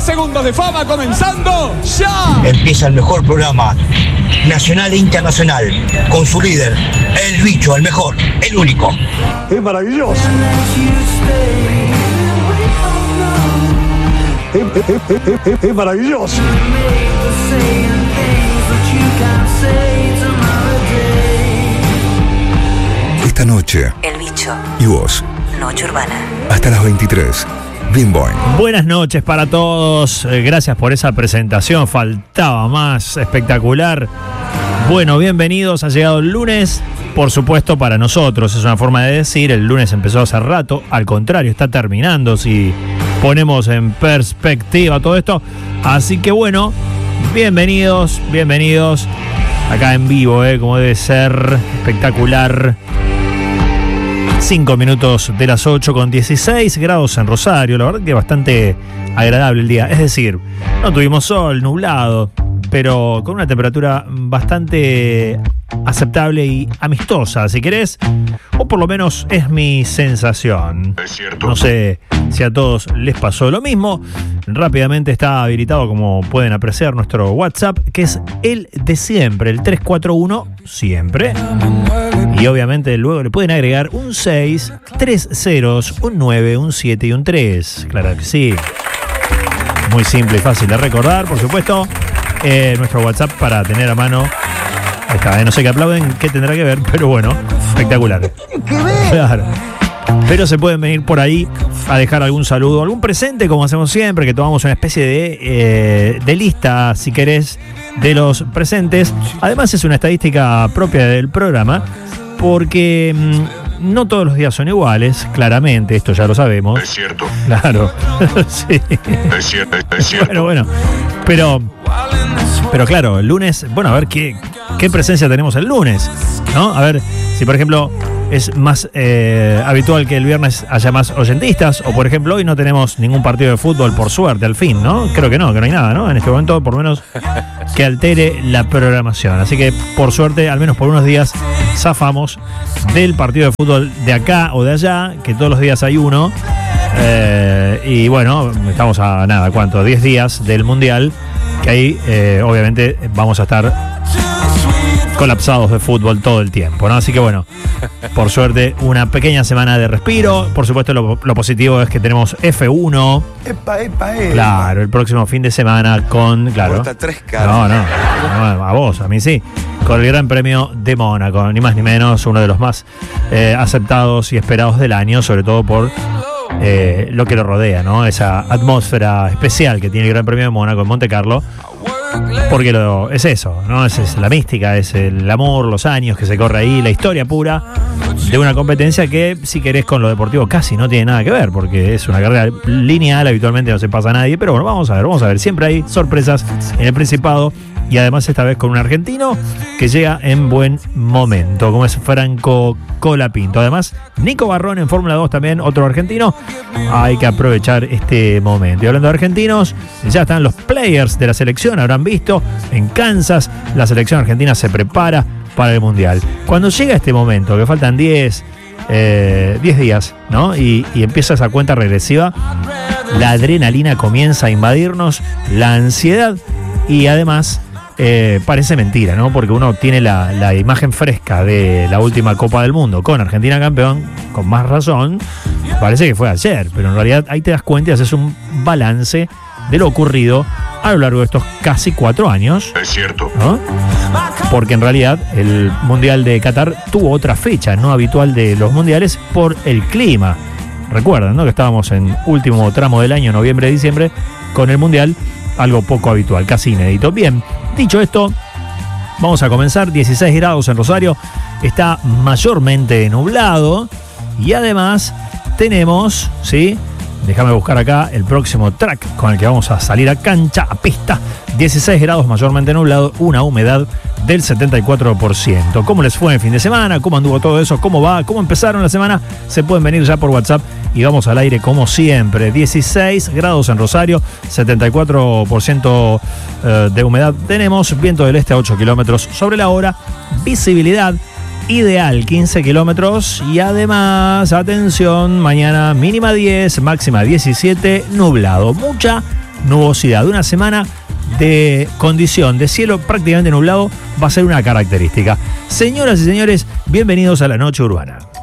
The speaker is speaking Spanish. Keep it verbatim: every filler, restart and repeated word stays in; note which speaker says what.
Speaker 1: segundos de fama comenzando ya.
Speaker 2: Empieza el mejor programa nacional e internacional con su líder, el bicho, el mejor, el único.
Speaker 3: Es maravilloso. Es, es, es, es, es, es maravilloso.
Speaker 4: Esta noche,
Speaker 5: El Bicho.
Speaker 4: Y vos.
Speaker 5: Noche Urbana.
Speaker 4: Hasta las veintitrés. Bim Boing.
Speaker 6: Buenas noches para todos. Eh, gracias por esa presentación. Faltaba más. Espectacular. Bueno, bienvenidos. Ha llegado el lunes. Por supuesto, para nosotros es una forma de decir. El lunes empezó hace rato. Al contrario, está terminando. Si ponemos en perspectiva todo esto. Así que bueno, bienvenidos, bienvenidos. Acá en vivo, eh, como debe ser. Espectacular. cinco minutos de las ocho con dieciséis grados en Rosario. La verdad que bastante agradable el día. Es decir, no tuvimos sol, nublado, pero con una temperatura bastante aceptable y amistosa, si querés. O por lo menos es mi sensación.
Speaker 7: Es cierto.
Speaker 6: No sé si a todos les pasó lo mismo. Rápidamente está habilitado, como pueden apreciar, nuestro WhatsApp, que es el de siempre, el tres cuatro uno siempre. Y obviamente luego le pueden agregar un seis, tres ceros, un nueve, un siete y un tres. Claro que sí. Muy simple y fácil de recordar, por supuesto. Eh, nuestro WhatsApp para tener a mano. Ahí está, eh, no sé qué aplauden, qué tendrá que ver, pero bueno, espectacular. Claro. Pero se pueden venir por ahí a dejar algún saludo, algún presente, como hacemos siempre, que tomamos una especie de, eh, de lista, si querés, de los presentes. Además es una estadística propia del programa, porque mmm, no todos los días son iguales, claramente, esto ya lo sabemos.
Speaker 7: Es cierto.
Speaker 6: Claro, sí.
Speaker 7: Es cierto, es cierto.
Speaker 6: Bueno, bueno, pero, pero claro, el lunes, bueno, a ver qué, qué presencia tenemos el lunes, ¿no? A ver, si por ejemplo es más eh, habitual que el viernes haya más oyentistas, o por ejemplo hoy no tenemos ningún partido de fútbol, por suerte, al fin, ¿no? Creo que no, que no hay nada, ¿no? En este momento, por lo menos, que altere la programación. Así que, por suerte, al menos por unos días, zafamos del partido de fútbol de acá o de allá, que todos los días hay uno. Eh, y bueno, estamos a nada, ¿cuánto? diez días del Mundial, que ahí eh, obviamente vamos a estar colapsados de fútbol todo el tiempo, ¿no? Así que bueno, por suerte, una pequeña semana de respiro. Por supuesto, lo, lo positivo es que tenemos F uno.
Speaker 3: Epa, epa, epa.
Speaker 6: Claro, el próximo fin de semana con, claro.
Speaker 8: Tres caras.
Speaker 6: No, no, no, a vos, a mí sí. Con el Gran Premio de Mónaco, ni más ni menos, uno de los más eh, aceptados y esperados del año, sobre todo por eh, lo que lo rodea, ¿no? Esa atmósfera especial que tiene el Gran Premio de Mónaco en Monte Carlo. Porque lo, es eso, ¿no? Es, es la mística, es el amor, los años que se corre ahí, la historia pura de una competencia que, si querés, con lo deportivo casi no tiene nada que ver, porque es una carrera lineal, habitualmente no se pasa a nadie, pero bueno, vamos a ver, vamos a ver, siempre hay sorpresas en el Principado, y además esta vez con un argentino que llega en buen momento, como es Franco Colapinto. Además, Nico Barrón en Fórmula dos también, otro argentino. Hay que aprovechar este momento. Y hablando de argentinos, ya están los players de la selección, habrán visto, en Kansas, la selección argentina se prepara para el Mundial. Cuando llega este momento, que faltan diez días, ¿no? Y, y empieza esa cuenta regresiva, la adrenalina comienza a invadirnos, la ansiedad, y además Eh, parece mentira, ¿no? Porque uno tiene la, la imagen fresca de la última Copa del Mundo con Argentina campeón, con más razón, parece que fue ayer, pero en realidad ahí te das cuenta y haces un balance de lo ocurrido a lo largo de estos casi cuatro años.
Speaker 7: Es cierto.
Speaker 6: ¿No? Porque en realidad el Mundial de Qatar tuvo otra fecha no habitual de los mundiales por el clima. Recuerdan, ¿no? Que estábamos en último tramo del año, noviembre, diciembre, con el Mundial, algo poco habitual, casi inédito. Bien, dicho esto, vamos a comenzar. dieciséis grados en Rosario, está mayormente nublado y además tenemos, ¿sí? Déjame buscar acá el próximo track con el que vamos a salir a cancha, a pista. dieciséis grados, mayormente nublado, una humedad del setenta y cuatro por ciento. ¿Cómo les fue el fin de semana? ¿Cómo anduvo todo eso? ¿Cómo va? ¿Cómo empezaron la semana? Se pueden venir ya por WhatsApp y vamos al aire como siempre. dieciséis grados en Rosario, setenta y cuatro por ciento de humedad tenemos, viento del este a ocho kilómetros sobre la hora, visibilidad ideal quince kilómetros y además, atención, mañana mínima diez, máxima diecisiete, nublado. Mucha nubosidad. Una semana de condición de cielo prácticamente nublado va a ser una característica. Señoras y señores, bienvenidos a la Noche Urbana.